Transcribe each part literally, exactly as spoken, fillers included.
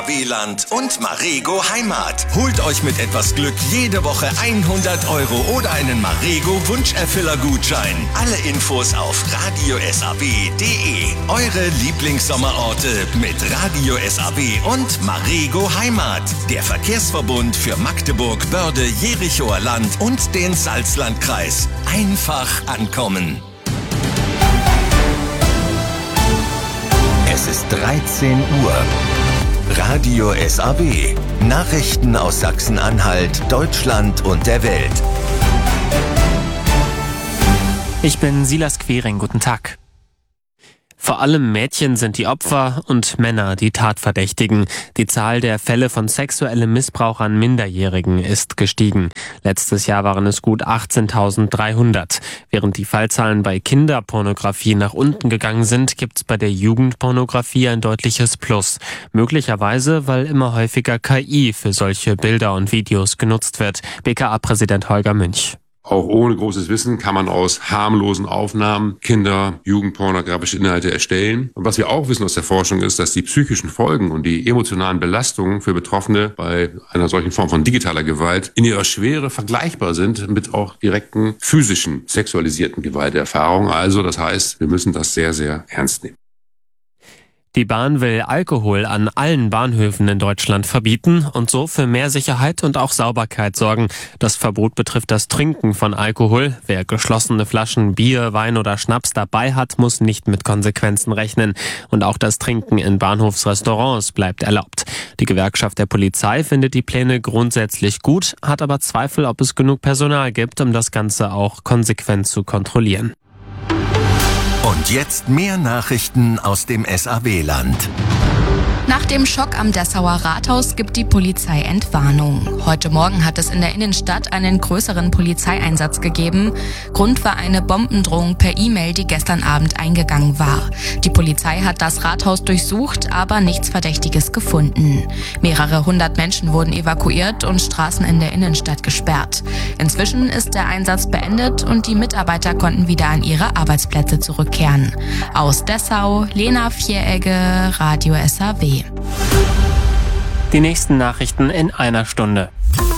W-Land und Marego Heimat. Holt euch mit etwas Glück jede Woche hundert Euro oder einen Marego Wunscherfüller-Gutschein. Alle Infos auf radio s a w punkt d e. Eure Lieblingssommerorte mit Radio S A W und Marego Heimat. Der Verkehrsverbund für Magdeburg, Börde, Jerichoer Land und den Salzlandkreis. Einfach ankommen. Es ist dreizehn Uhr. Radio S A W. Nachrichten aus Sachsen-Anhalt, Deutschland und der Welt. Ich bin Silas Quering. Guten Tag. Vor allem Mädchen sind die Opfer und Männer die Tatverdächtigen. Die Zahl der Fälle von sexuellem Missbrauch an Minderjährigen ist gestiegen. Letztes Jahr waren es gut achtzehntausenddreihundert. Während die Fallzahlen bei Kinderpornografie nach unten gegangen sind, gibt's bei der Jugendpornografie ein deutliches Plus. Möglicherweise, weil immer häufiger K I für solche Bilder und Videos genutzt wird. B K A-Präsident Holger Münch. Auch ohne großes Wissen kann man aus harmlosen Aufnahmen Kinder-, jugendpornografische Inhalte erstellen. Und was wir auch wissen aus der Forschung ist, dass die psychischen Folgen und die emotionalen Belastungen für Betroffene bei einer solchen Form von digitaler Gewalt in ihrer Schwere vergleichbar sind mit auch direkten physischen, sexualisierten Gewalterfahrungen. Also das heißt, wir müssen das sehr, sehr ernst nehmen. Die Bahn will Alkohol an allen Bahnhöfen in Deutschland verbieten und so für mehr Sicherheit und auch Sauberkeit sorgen. Das Verbot betrifft das Trinken von Alkohol. Wer geschlossene Flaschen Bier, Wein oder Schnaps dabei hat, muss nicht mit Konsequenzen rechnen. Und auch das Trinken in Bahnhofsrestaurants bleibt erlaubt. Die Gewerkschaft der Polizei findet die Pläne grundsätzlich gut, hat aber Zweifel, ob es genug Personal gibt, um das Ganze auch konsequent zu kontrollieren. Und jetzt mehr Nachrichten aus dem S A W-Land. Nach dem Schock am Dessauer Rathaus gibt die Polizei Entwarnung. Heute Morgen hat es in der Innenstadt einen größeren Polizeieinsatz gegeben. Grund war eine Bombendrohung per E-Mail, die gestern Abend eingegangen war. Die Polizei hat das Rathaus durchsucht, aber nichts Verdächtiges gefunden. Mehrere hundert Menschen wurden evakuiert und Straßen in der Innenstadt gesperrt. Inzwischen ist der Einsatz beendet und die Mitarbeiter konnten wieder an ihre Arbeitsplätze zurückkehren. Aus Dessau, Lena Vieregge, Radio S A W. Die nächsten Nachrichten in einer Stunde.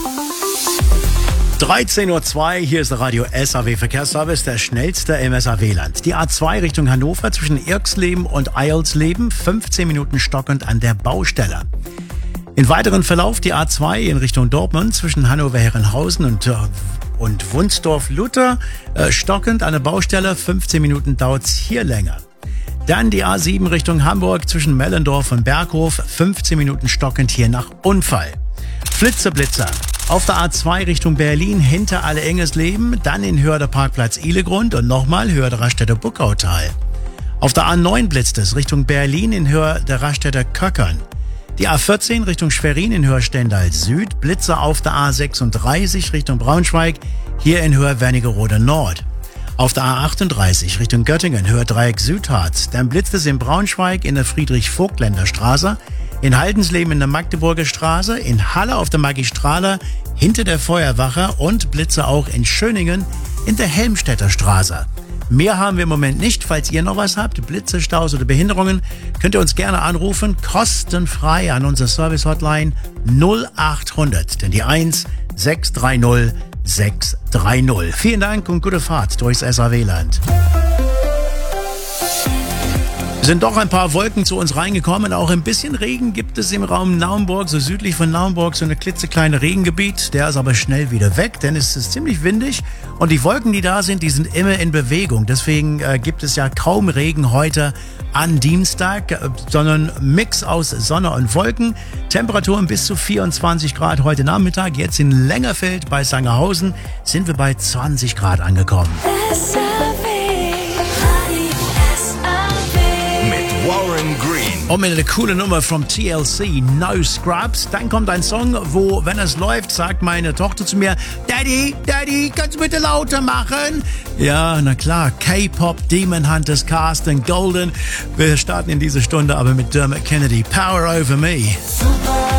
dreizehn Uhr zwei, hier ist der Radio S A W Verkehrsservice, der schnellste im S A W-Land. Die A zwei Richtung Hannover zwischen Irksleben und Eilsleben, fünfzehn Minuten stockend an der Baustelle. In weiteren Verlauf die A zwei in Richtung Dortmund zwischen Hannover-Herrenhausen und, äh, und Wunsdorf-Luther, äh, stockend an der Baustelle, fünfzehn Minuten dauert's hier länger. Dann die A sieben Richtung Hamburg zwischen Mellendorf und Berghof, fünfzehn Minuten stockend hier nach Unfall. Flitzeblitzer. Auf der A zwei Richtung Berlin hinter Alle-Engesleben, dann in Hörder Parkplatz Ihlegrund und nochmal Hörder Raststätter Buckautal. Auf der A neun blitzt es Richtung Berlin in Hörder Raststätter Köckern. Die A vierzehn Richtung Schwerin in Hörstendal Süd, Blitzer auf der A sechsunddreißig Richtung Braunschweig, hier in Hör-Wernigerode Nord. Auf der A achtunddreißig Richtung Göttingen, Hördreieck Südharz. Dann blitzt es in Braunschweig in der Friedrich-Vogtländer-Straße, in Haldensleben in der Magdeburger Straße, in Halle auf der Magistraler hinter der Feuerwache und Blitze auch in Schöningen in der Helmstedter Straße. Mehr haben wir im Moment nicht. Falls ihr noch was habt, Blitze, Staus oder Behinderungen, könnt ihr uns gerne anrufen, kostenfrei an unsere Service-Hotline null achthundert, denn die eins sechs drei null sechs drei null. Vielen Dank und gute Fahrt durchs S A W-Land. Es sind doch ein paar Wolken zu uns reingekommen. Auch ein bisschen Regen gibt es im Raum Naumburg, so südlich von Naumburg, so eine klitzekleine Regengebiet. Der ist aber schnell wieder weg, denn es ist ziemlich windig. Und die Wolken, die da sind, die sind immer in Bewegung. Deswegen äh, gibt es ja kaum Regen heute an Dienstag, äh, sondern Mix aus Sonne und Wolken. Temperaturen bis zu vierundzwanzig Grad heute Nachmittag. Jetzt in Längerfeld bei Sangerhausen sind wir bei zwanzig Grad angekommen. Warren Green. Und mit einer coole Nummer vom T L C, No Scrubs. Dann kommt ein Song, wo, wenn es läuft, sagt meine Tochter zu mir, Daddy, Daddy, kannst du bitte lauter machen? Ja, na klar, K-Pop, Demon Hunters, Carsten Golden. Wir starten in dieser Stunde aber mit Dermot Kennedy, Power Over Me. Super.